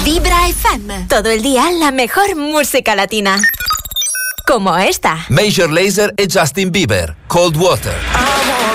Vibra FM. Todo el día la mejor música latina. Como esta. Major Lazer e Justin Bieber, Cold Water.